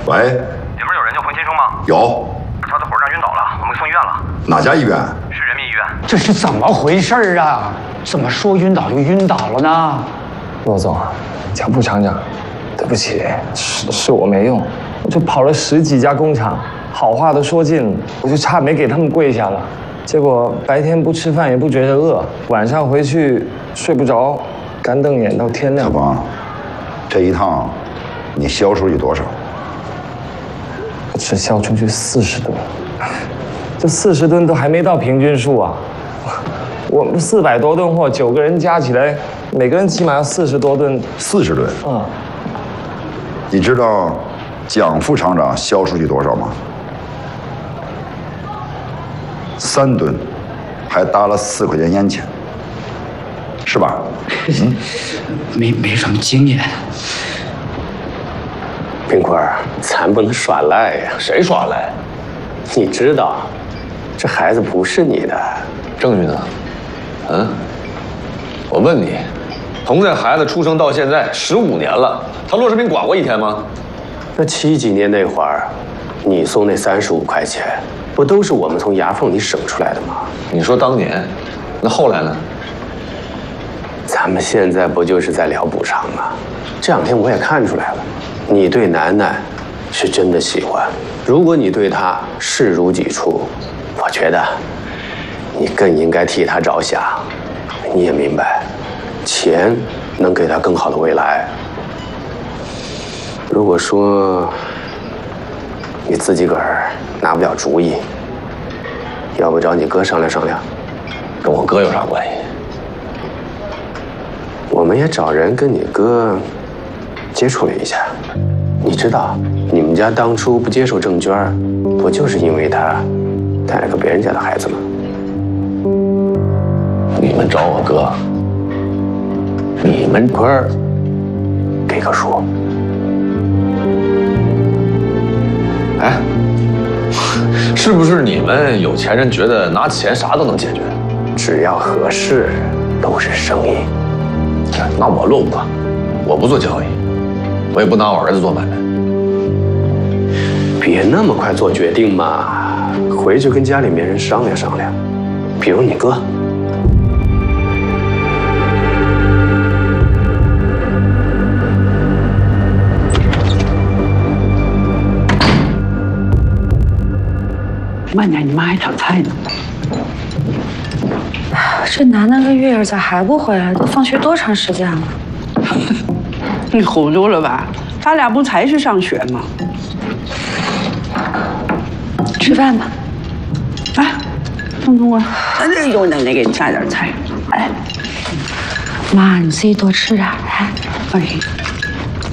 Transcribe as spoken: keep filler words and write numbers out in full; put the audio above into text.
喂， 里面有人叫冯先生吗？ 有。 他的火车站晕倒了，我们送医院了。 哪家医院？ 是人民医院。 这是怎么回事啊？怎么说晕倒就晕倒了呢？ 骆总，蒋副厂长，对不起，是是我没用，我就跑了十几家工厂，好话都说尽了，我就差没给他们跪下了。结果白天不吃饭也不觉得饿，晚上回去睡不着，干瞪眼到天亮。 小鹏，这一趟你销出去多少？ 只销出去四十吨，这四十吨都还没到平均数啊！我们四百多吨货，九个人加起来，每个人起码要四十多吨。 四十吨。 嗯。 你知道蒋副厂长销出去多少吗？三吨，还搭了四块钱烟钱，是吧？ 嗯，没没什么经验。 冰棍儿，咱不能耍赖呀！ 谁耍赖？ 你知道，这孩子不是你的。 证据呢？嗯？我问你，从这孩子出生到现在十五年了，他骆世明管过一天吗？ 那七几年那会儿，你送那三十五块钱，不都是我们从牙缝里省出来的吗？ 你说当年，那后来呢？ 咱们现在不就是在聊补偿吗？这两天我也看出来了。你对楠楠是真的喜欢，如果你对她视如己出，我觉得你更应该替她着想。你也明白，钱能给她更好的未来。如果说你自己个儿拿不了主意，要不找你哥商量商量？ 跟我哥有啥关系？ 我们也找人跟你哥接触了一下，你知道，你们家当初不接受郑娟，不就是因为她带了个别人家的孩子吗？ 你们找我哥， 你们不是给个数？ 哎，是不是你们有钱人觉得拿钱啥都能解决？ 只要合适，都是生意。 那我落伍了，我不做交易。我也不拿我儿子做买卖。 别那么快做决定嘛，回去跟家里面人商量商量，比如你哥。 慢点，你妈还炒菜呢。 这楠楠跟月儿咋还不回来？都放学多长时间了？ 你糊涂了吧？他俩不才去上学吗？ 吃饭吧。 来，东东啊，哎呦，奶奶给你下点菜。来， 妈，你自己多吃点。来， 哎。